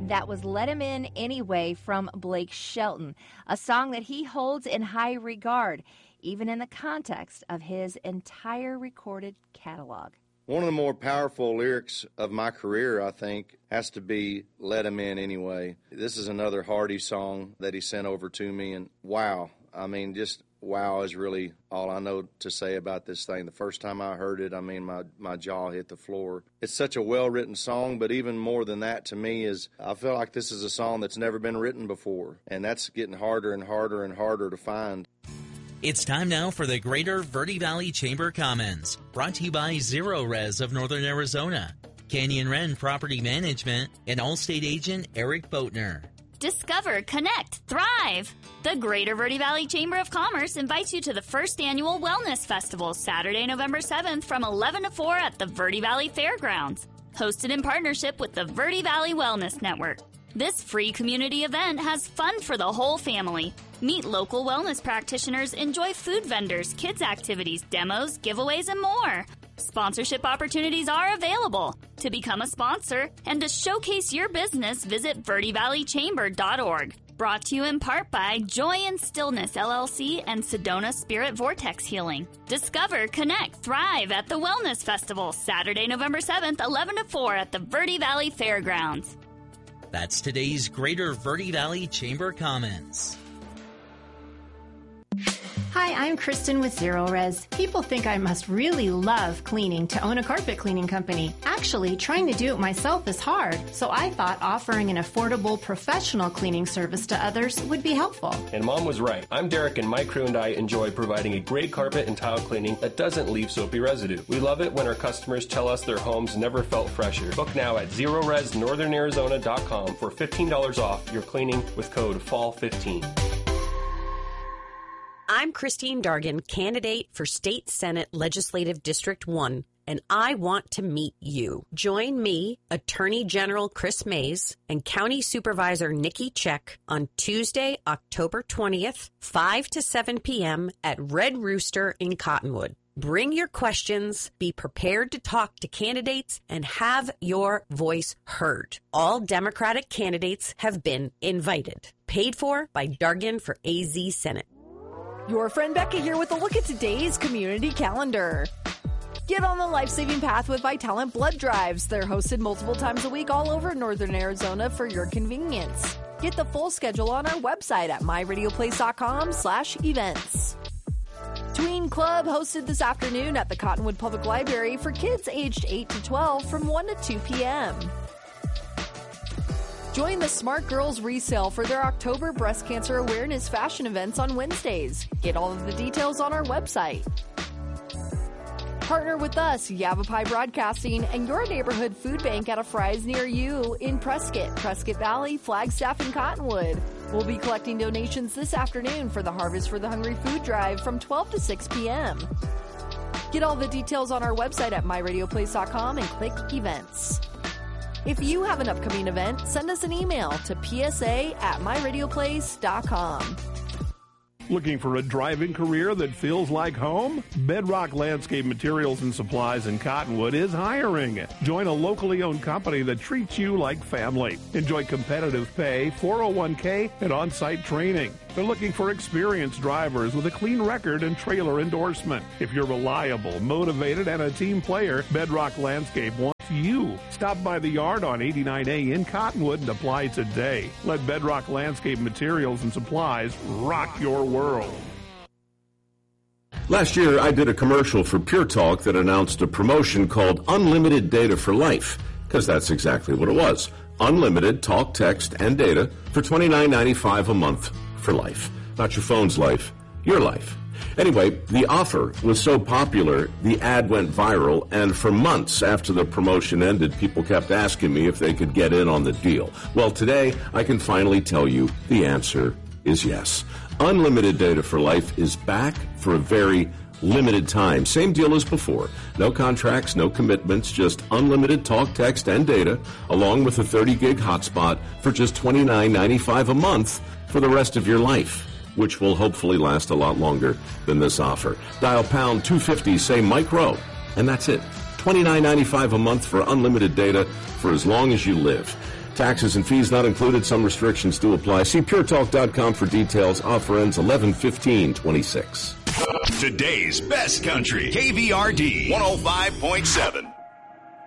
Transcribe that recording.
That was Let Him In Anyway from Blake Shelton, a song that he holds in high regard, even in the context of his entire recorded catalog. One of the more powerful lyrics of my career, I think, has to be Let Him In Anyway. This is another Hardy song that he sent over to me, and wow. I mean, just wow is really all I know to say about this thing. The first time I heard it, I mean, my jaw hit the floor. It's such a well-written song, but even more than that to me is I feel like this is a song that's never been written before, and that's getting harder and harder and harder to find. It's time now for the Greater Verde Valley Chamber Comments, brought to you by Zero Res of Northern Arizona, Canyon Wren Property Management, and Allstate agent Eric Boatner. Discover, connect, thrive. The Greater Verde Valley Chamber of Commerce invites you to the first annual Wellness Festival, Saturday, November 7th from 11 to 4 at the Verde Valley Fairgrounds, hosted in partnership with the Verde Valley Wellness Network. This free community event has fun for the whole family. Meet local wellness practitioners, enjoy food vendors, kids activities, demos, giveaways, and more. Sponsorship opportunities are available. To become a sponsor and to showcase your business, visit verdevalleychamber.org. Brought to you in part by Joy and Stillness, LLC, and Sedona Spirit Vortex Healing. Discover, connect, thrive at the Wellness Festival, Saturday, November 7th, 11 to 4 at the Verde Valley Fairgrounds. That's today's Greater Verde Valley Chamber Comments. Hi, I'm Kristen with Zero Res. People think I must really love cleaning to own a carpet cleaning company. Actually, trying to do it myself is hard, so I thought offering an affordable professional cleaning service to others would be helpful. And Mom was right. I'm Derek, and my crew and I enjoy providing a great carpet and tile cleaning that doesn't leave soapy residue. We love it when our customers tell us their homes never felt fresher. Book now at ZeroResNorthernArizona.com for $15 off your cleaning with code FALL15. I'm Christine Dargan, candidate for State Senate Legislative District 1, and I want to meet you. Join me, Attorney General Chris Mays, and County Supervisor Nikki Check on Tuesday, October 20th, 5 to 7 p.m. at Red Rooster in Cottonwood. Bring your questions, be prepared to talk to candidates, and have your voice heard. All Democratic candidates have been invited. Paid for by Dargan for AZ Senate. Your friend Becca here with a look at today's community calendar. Get on the life-saving path with Vitalant blood drives. They're hosted multiple times a week all over Northern Arizona for your convenience. Get the full schedule on our website at myradioplace.com/events. Tween Club hosted this afternoon at the Cottonwood Public Library for kids aged 8 to 12 from 1 to 2 p.m. Join the Smart Girls Resale for their October Breast Cancer Awareness Fashion events on Wednesdays. Get all of the details on our website. Partner with us, Yavapai Broadcasting, and your neighborhood food bank at a Fry's near you in Prescott, Prescott Valley, Flagstaff, and Cottonwood. We'll be collecting donations this afternoon for the Harvest for the Hungry food drive from 12 to 6 p.m. Get all the details on our website at myradioplace.com and click events. If you have an upcoming event, send us an email to psa@myradioplace.com. Looking for a driving career that feels like home? Bedrock Landscape Materials and Supplies in Cottonwood is hiring. Join a locally owned company that treats you like family. Enjoy competitive pay, 401k, and on-site training. They're looking for experienced drivers with a clean record and trailer endorsement. If you're reliable, motivated, and a team player, Bedrock Landscape wants you. Stop by the yard on 89A in Cottonwood and apply today. Let Bedrock Landscape Materials and Supplies rock your world. Last year, I did a commercial for Pure Talk that announced a promotion called Unlimited Data for Life, because that's exactly what it was. Unlimited talk, text, and data for $29.95 a month for life. Not your phone's life, your life. Anyway, the offer was so popular, the ad went viral, and for months after the promotion ended, people kept asking me if they could get in on the deal. Well, today, I can finally tell you the answer is yes. Unlimited Data for Life is back for a very limited time. Same deal as before. No contracts, no commitments, just unlimited talk, text, and data, along with a 30-gig hotspot for just $29.95 a month for the rest of your life, which will hopefully last a lot longer than this offer. Dial pound 250, say micro, and that's it. $29.95 a month for unlimited data for as long as you live. Taxes and fees not included. Some restrictions do apply. See puretalk.com for details. Offer ends 11/15/26. Today's best country, KVRD 105.7.